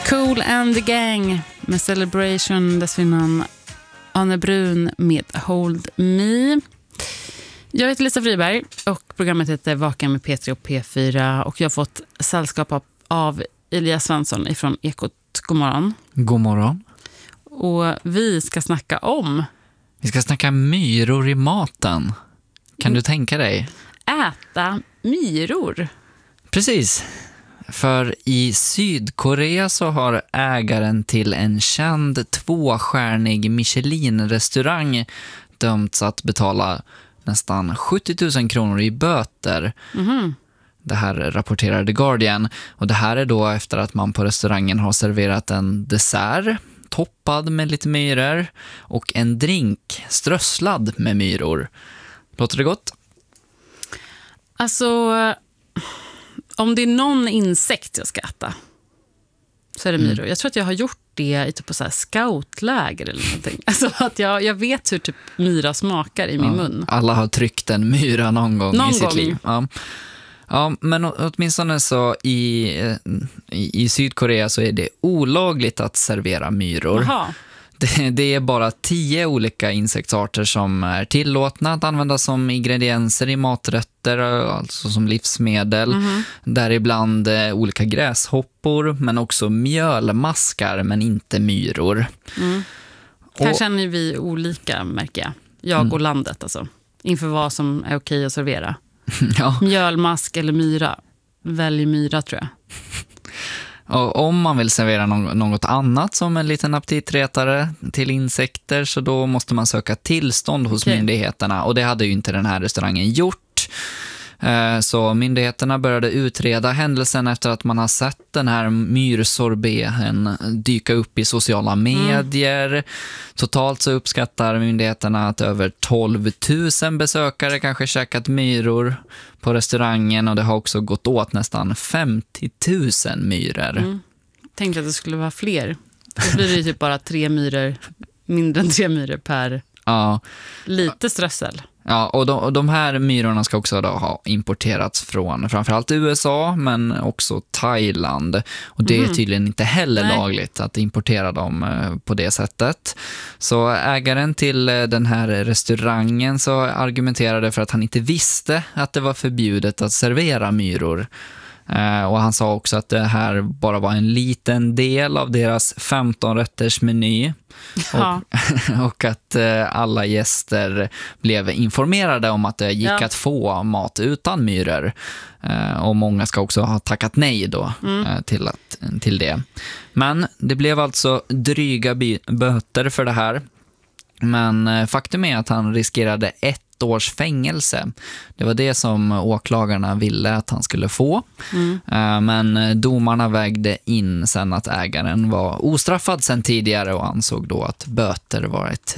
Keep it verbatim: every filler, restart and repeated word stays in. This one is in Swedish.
Kool and the Gang med Celebration, dessförinnan Anne Brun med Hold Me. Jag heter Lisa Friberg och programmet heter Vaken med P tre och P fyra och jag har fått sällskap av Elias Svensson ifrån Ekot. God morgon. God morgon. Och vi ska snacka om... Vi ska snacka myror i maten. Kan mm. du tänka dig? Äta myror. Precis. För i Sydkorea så har ägaren till en känd tvåstjärnig Michelin-restaurang dömts att betala nästan sjuttio tusen kronor i böter. Mm. Det här rapporterar The Guardian. Och det här är då efter att man på restaurangen har serverat en dessert toppad med lite myror och en drink strösslad med myror. Låter det gott? Alltså... Om det är någon insekt jag ska äta så är det myror. Mm. Jag tror att jag har gjort det i typ på så här scoutläger eller någonting. Alltså att jag, jag vet hur typ myra smakar i ja, min mun. Alla har tryckt en myra någon gång någon i sitt gång. liv. Ja. Ja, men åtminstone så i, i, i Sydkorea så är det olagligt att servera myror. Aha. Det, det är bara tio olika insektsarter som är tillåtna att använda som ingredienser i maträtter, alltså som livsmedel. Mm-hmm. Däribland eh, olika gräshoppor, men också mjölmaskar, men inte myror. Mm. Här känner vi olika, märker jag. Jag mm. och landet, alltså. Inför vad som är okej att servera. Ja. Mjölmask eller myra. Välj myra, tror jag. Och om man vill servera något annat som en liten aptitretare till insekter så då måste man söka tillstånd hos okay. myndigheterna. Och det hade ju inte den här restaurangen gjort. Så myndigheterna började utreda händelsen efter att man har sett den här myrsorbeten dyka upp i sociala medier. Mm. Totalt så uppskattar myndigheterna att över tolv tusen besökare kanske käkat myror på restaurangen och det har också gått åt nästan femtio tusen myror. Mm. Tänkte att det skulle vara fler. Då blir det typ bara tre myror, mindre än tre myror per ja. lite strössel. Ja, och de, och de här myrorna ska också då ha importerats från framförallt U S A men också Thailand. Och det mm. är tydligen inte heller Nej. lagligt att importera dem på det sättet. Så ägaren till den här restaurangen så argumenterade för att han inte visste att det var förbjudet att servera myror. Uh, och han sa också att det här bara var en liten del av deras femton-rätters meny. Ja. Och, och att uh, alla gäster blev informerade om att det gick ja. att få mat utan myror. Uh, och många ska också ha tackat nej då mm. uh, till, att, till det. Men det blev alltså dryga by- böter för det här. Men uh, faktum är att han riskerade ett års fängelse. Det var det som åklagarna ville att han skulle få. Mm. Men domarna vägde in sen att ägaren var ostraffad sen tidigare och ansåg då att böter var ett